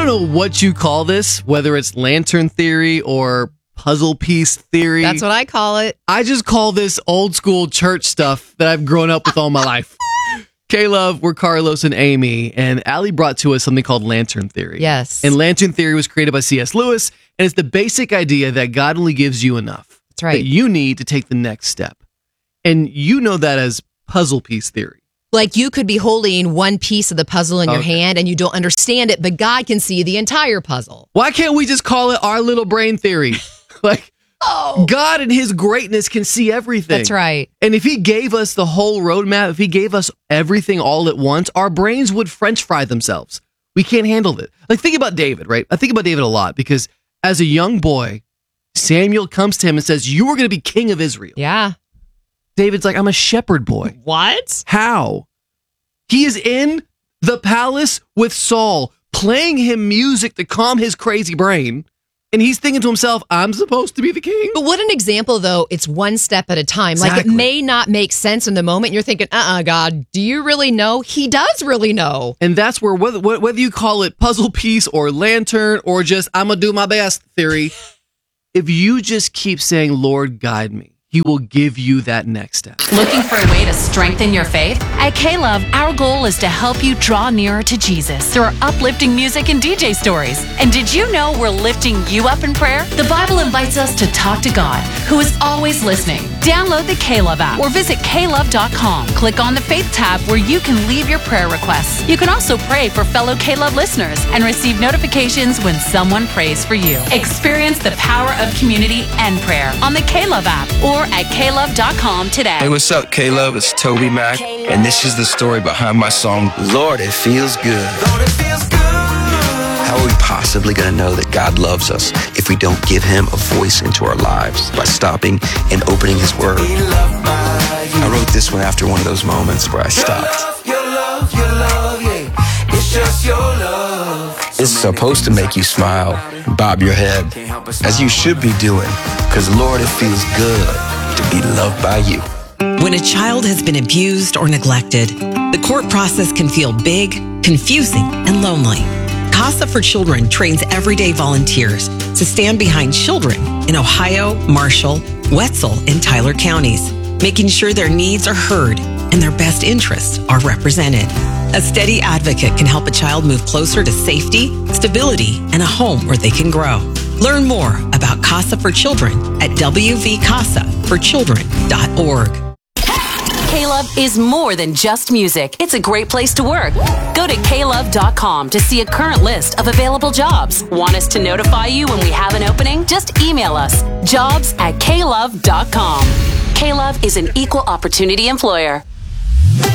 don't know what you call this, whether it's lantern theory or puzzle piece theory. That's what I call it. I just call this old school church stuff that I've grown up with all my life. K-Love, we're Carlos and Amy, and Allie brought to us something called lantern theory. Yes. And lantern theory was created by C.S. Lewis, and it's the basic idea that God only gives you enough. That's right. That you need to take the next step. And you know that as puzzle piece theory. Like you could be holding one piece of the puzzle in your hand and you don't understand it, but God can see the entire puzzle. Why can't we just call it our little brain theory? God in his greatness can see everything. That's right. And if he gave us the whole roadmap, if he gave us everything all at once, our brains would French fry themselves. We can't handle it. Like, think about David, right? I think about David a lot because as a young boy, Samuel comes to him and says, you are going to be king of Israel. Yeah. David's like, I'm a shepherd boy. What? How? He is in the palace with Saul, playing him music to calm his crazy brain. And he's thinking to himself, I'm supposed to be the king. But what an example, though. It's one step at a time. Exactly. Like, it may not make sense in the moment. You're thinking, God, do you really know? He does really know. And that's where, whether you call it puzzle piece or lantern or just I'm going to do my best theory, if you just keep saying, Lord, guide me, he will give you that next step. Looking for a way to strengthen your faith? At K-Love, our goal is to help you draw nearer to Jesus through our uplifting music and DJ stories. And did you know we're lifting you up in prayer? The Bible invites us to talk to God, who is always listening. Download the K-Love app or visit klove.com. Click on the Faith tab where you can leave your prayer requests. You can also pray for fellow K-Love listeners and receive notifications when someone prays for you. Experience the power of community and prayer on the K-Love app or at klove.com today. Hey, what's up, K-Love? It's Toby Mac, and this is the story behind my song, Lord, It Feels Good. How are we possibly going to know that God loves us if we don't give him a voice into our lives by stopping and opening his word? I wrote this one after one of those moments where I stopped. Your love, yeah. It's just your love. It's supposed to make you smile, bob your head, as you should be doing, because Lord, it feels good to be loved by you. When a child has been abused or neglected, the court process can feel big, confusing, and lonely. CASA for Children trains everyday volunteers to stand behind children in Ohio, Marshall, Wetzel, and Tyler counties, making sure their needs are heard and their best interests are represented. A steady advocate can help a child move closer to safety, stability, and a home where they can grow. Learn more about CASA for Children at wvcasaforchildren.org. K-Love is more than just music. It's a great place to work. Go to klove.com to see a current list of available jobs. Want us to notify you when we have an opening? Just email us, jobs@klove.com. K-Love is an equal opportunity employer.